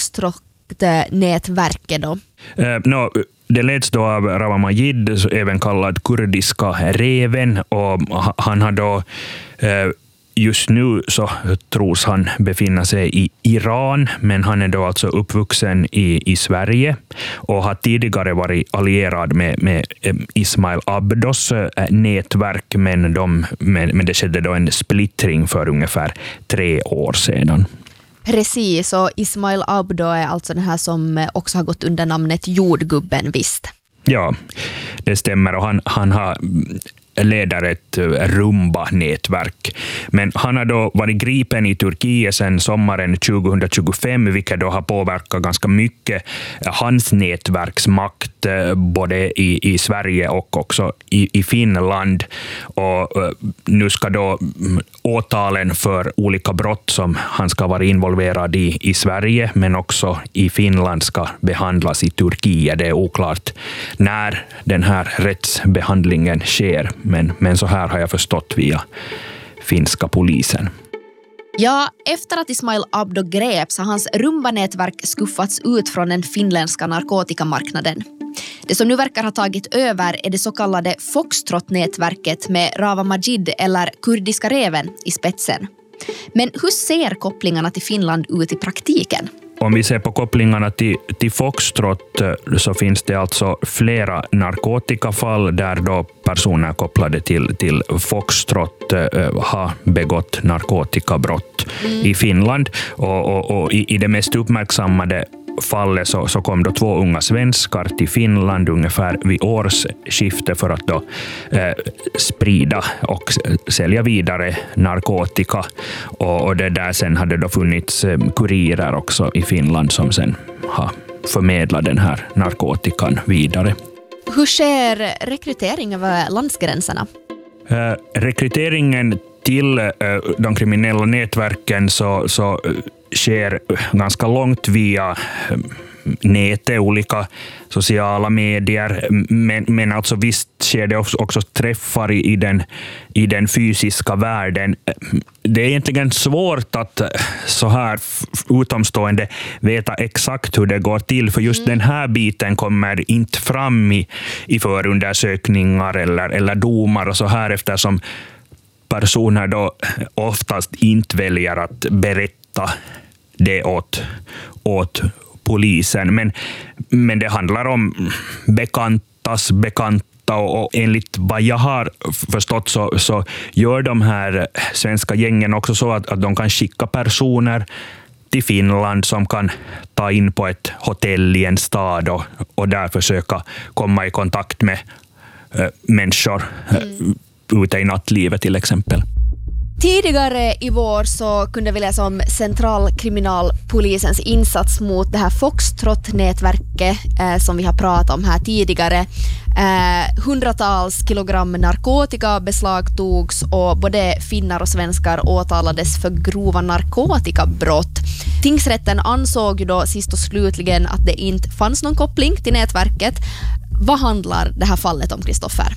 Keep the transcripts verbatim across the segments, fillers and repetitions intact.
Foxtrot-nätverket då? Uh, no, det leds då av Rawa Majid, även kallad kurdiska reven, och han har då uh, just nu så tros han befinna sig i Iran, men han är då alltså uppvuxen i, i Sverige och har tidigare varit allierad med, med Ismail Abdos nätverk, men, de, men, men det skedde då en splittring för ungefär tre år sedan. Precis, och Ismail Abdo är alltså den här som också har gått under namnet Jordgubben, visst? Ja, det stämmer, och han, han har leder ett Rumba-nätverk. Men han har då varit gripen i Turkiet sedan sommaren tjugohundratjugofem, vilket då har påverkat ganska mycket hans nätverksmakt både i, i Sverige och också i, i Finland. Och nu ska då åtalen för olika brott som han ska vara involverad i i Sverige, men också i Finland, ska behandlas i Turkiet. Det är oklart när den här rättsbehandlingen sker. Men, men så här har jag förstått via finska polisen. Ja, efter att Ismail Abdo greps har hans Rumba-nätverk skuffats ut från den finländska narkotikamarknaden. Det som nu verkar ha tagit över är det så kallade Foxtrot-nätverket med Rawa Majid eller kurdiska reven i spetsen. Men hur ser kopplingarna till Finland ut i praktiken? Om vi ser på kopplingarna till, till Foxtrot, så finns det alltså flera narkotikafall där då personer kopplade till, till Foxtrot uh, har begått narkotikabrott mm. i Finland. Och, och, och i, i det mest uppmärksammade fallet så, så kom då två unga svenskar till Finland ungefär vid årsskiftet för att då eh, sprida och sälja vidare narkotika. Och, och det där sen hade då funnits eh, kurirer också i Finland som sen har förmedlat den här narkotikan vidare. Hur sker rekrytering över landsgränserna? Eh, rekryteringen till eh, de kriminella nätverken så, så eh, sker ganska långt via nätet, olika sociala medier, men, men alltså visst sker det också träffar i den, i den fysiska världen. Det är egentligen svårt att så här utomstående veta exakt hur det går till, för just mm. den här biten kommer inte fram i, i förundersökningar eller, eller domar och så här, eftersom personer då oftast inte väljer att berätta det åt, åt polisen. Men, men det handlar om bekantas bekanta, och, och enligt vad jag har förstått så, så gör de här svenska gängen också så att, att de kan skicka personer till Finland som kan ta in på ett hotell i en stad och, och där försöka komma i kontakt med äh, människor mm. ute i nattlivet till exempel. Tidigare i vår så kunde vi läsa om centralkriminalpolisens insats mot det här Foxtrot-nätverket eh, som vi har pratat om här tidigare. Eh, hundratals kilogram narkotika beslagtogs och både finnar och svenskar åtalades för grova narkotikabrott. Tingsrätten ansåg ju då sist och slutligen att det inte fanns någon koppling till nätverket. Vad handlar det här fallet om, Kristoffer?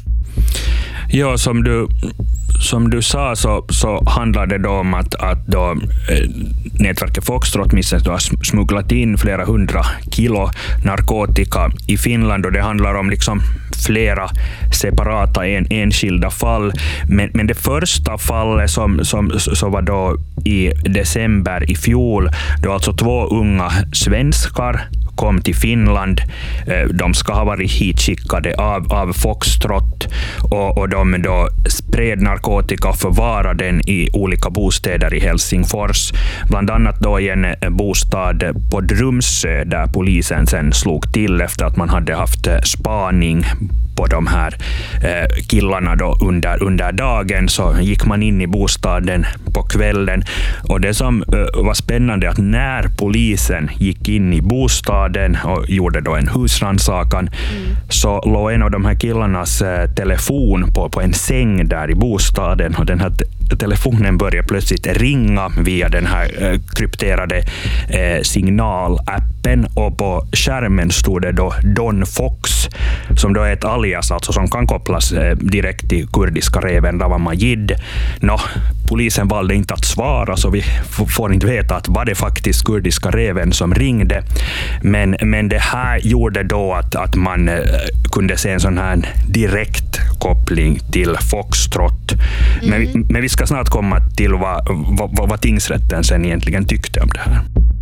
Ja, som du, som du sa så, så handlar det då om att, att då, eh, nätverket Foxtrot misstänks har smugglat in flera hundra kilo narkotika i Finland, och det handlar om liksom flera separata en, enskilda fall. Men, men det första fallet som, som så var då i december i fjol, då alltså två unga svenskar kom till Finland. De ska ha varit hitskickade av, av Foxtrot, och, och de då spred narkotika och förvarade den i olika bostäder i Helsingfors. Bland annat då i en bostad på Drumsö där polisen sen slog till efter att man hade haft spaning på de här eh, killarna då under, under dagen. Så gick man in i bostaden på kvällen, och det som eh, var spännande att när polisen gick in i bostaden och gjorde då en husrannsakan mm. så låg en av de här killarnas eh, telefon på, på en säng där i bostaden, och den här te- telefonen började plötsligt ringa via den här eh, krypterade eh, signalappen, och på skärmen stod det då Don Fox, som då är ett alias alltså, som kan kopplas eh, direkt till kurdiska reven Rawan Majid. Nå, polisen valde inte att svara, så vi f- får inte veta att var det faktiskt kurdiska reven som ringde. Men, men det här gjorde då att, att man eh, kunde se en sån här direkt koppling till Foxtrot. Mm. Men, vi, men vi ska snart komma till vad, vad, vad tingsrätten sen egentligen tyckte om det här.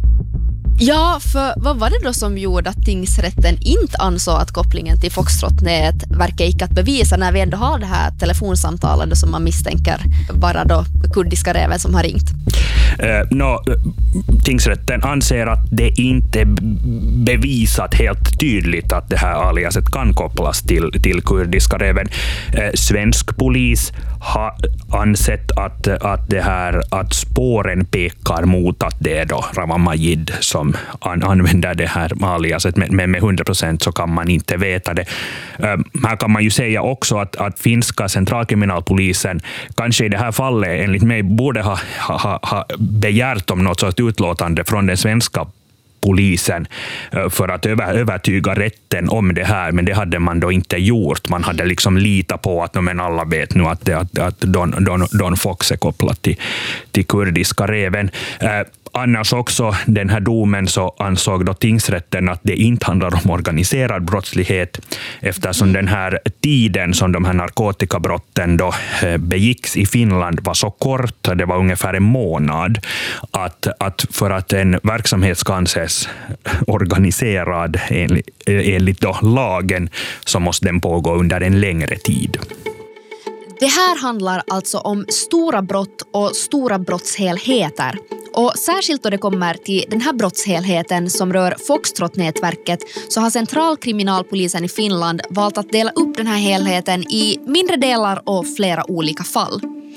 Ja, för vad var det då som gjorde att tingsrätten inte ansåg att kopplingen till Foxtrot-nätverket gick att bevisa, när vi ändå har det här telefonsamtalet som man misstänker vara då kurdiska reven som har ringt? Uh, no, tingsrätten anser att det inte är bevisat helt tydligt att det här aliaset kan kopplas till, till kurdiska reven. Uh, svensk polis har ansett att, att, det här, att spåren pekar mot att det är då Rawan Majid som an, använder det här aliaset, men, men med hundra procent så kan man inte veta det. Uh, här kan man ju säga också att, att finska centralkriminalpolisen kanske i det här fallet enligt mig borde ha, ha, ha begärt om något sorts utlåtande från den svenska polisen för att över, övertyga rätten om det här, men det hade man då inte gjort. Man hade liksom litat på att men alla vet nu att, det, att, att Don, Don, Don Fox är kopplad till, till kurdiska reven. Eh, Annars också, den här domen, så ansåg då tingsrätten att det inte handlar om organiserad brottslighet, eftersom den här tiden som de här narkotikabrotten då begicks i Finland var så kort, det var ungefär en månad, att, att för att en verksamhet ska anses organiserad enligt, enligt då lagen, så måste den pågå under en längre tid. Det här handlar alltså om stora brott och stora brottshelheter. Och särskilt då det kommer till den här brottshelheten som rör Foxtrot-nätverket, så har centralkriminalpolisen i Finland valt att dela upp den här helheten i mindre delar och flera olika fall.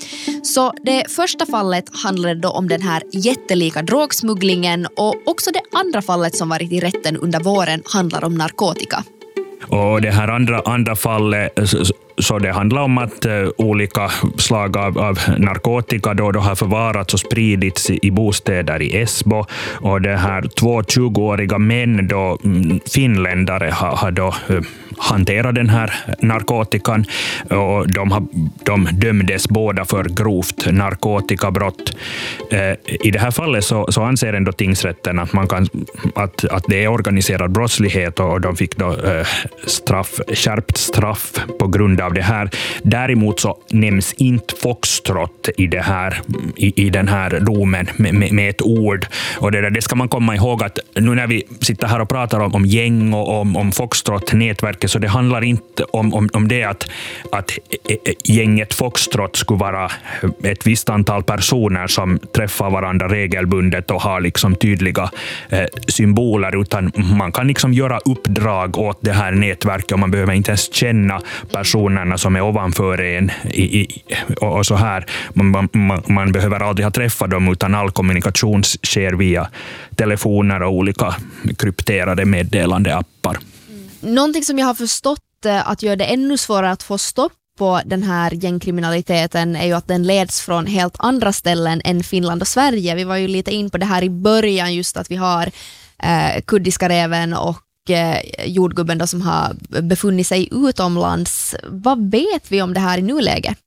Så det första fallet handlade då om den här jättelika drogsmugglingen, och också det andra fallet som varit i rätten under våren handlar om narkotika. Och det här andra, andra fallet, så det handlar om att uh, olika slag av, av narkotika då, då har förvarats och spridits i bostäder i Esbo, och det här två tjugoåriga män då, mm, finländare har, har då uh, hanterat den här narkotikan, och de, har, de dömdes båda för grovt narkotikabrott. Uh, I det här fallet så, så anser ändå tingsrätten att, man kan, att, att det är organiserad brottslighet, och de fick då uh, straff, skärpt straff på grund av det här. Däremot så nämns inte Foxtrot i, det här, i, i den här domen med, med, med ett ord. Och det, där, det ska man komma ihåg, att nu när vi sitter här och pratar om, om gäng och om, om Foxtrot-nätverket, så det handlar inte om, om, om det att, att gänget Foxtrot skulle vara ett visst antal personer som träffar varandra regelbundet och har liksom tydliga eh, symboler, utan man kan liksom göra uppdrag åt det här nätverket, och man behöver inte ens känna personerna som är ovanför en i, i, och, och så här. Man, man, man behöver aldrig ha träffat dem, utan all kommunikation sker via telefoner och olika krypterade meddelandeappar. Mm. Någonting som jag har förstått att gör det ännu svårare att få stopp på den här gängkriminaliteten är ju att den leds från helt andra ställen än Finland och Sverige. Vi var ju lite in på det här i början, just att vi har eh, kurdiska reven och jordgubben då, som har befunnit sig utomlands. Vad vet vi om det här i nuläget?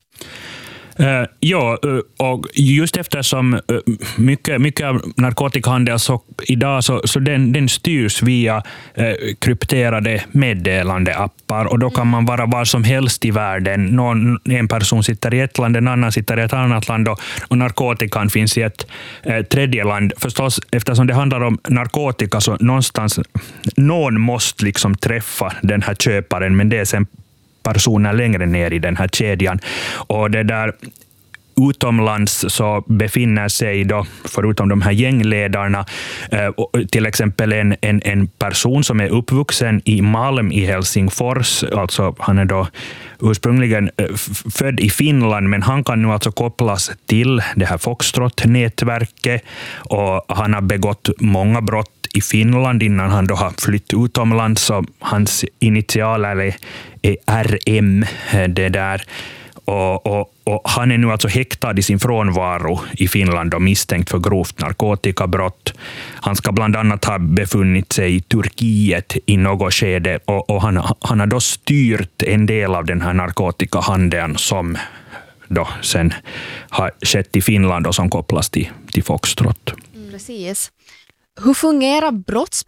Uh, ja, uh, och just eftersom uh, mycket, mycket av narkotikahandel så idag så, så den, den styrs via uh, krypterade meddelandeappar, och då kan man vara var som helst i världen. Någon, en person sitter i ett land, en annan sitter i ett annat land, och, och narkotikan finns i ett uh, tredje land. Förstås, eftersom det handlar om narkotika, så någonstans någon måste liksom träffa den här köparen, men det är sen personer längre ner i den här kedjan. Och det där utomlands så befinner sig då, förutom de här gängledarna, eh, till exempel en, en, en person som är uppvuxen i Malm i Helsingfors. Alltså han är då ursprungligen eh, född i Finland, men han kan nu alltså kopplas till det här Foxtrot-nätverket, och han har begått många brott i Finland innan han då har flytt utomlands, så hans initialer är R M, det där. Och, och, och han är nu alltså häktad i sin frånvaro i Finland och misstänkt för grovt narkotikabrott. Han ska bland annat ha befunnit sig i Turkiet i något skede och, och han, han har då styrt en del av den här narkotikahandeln som då sen har skett i Finland och som kopplas till, till Foxtrot. Mm, precis. Hur fungerar brotts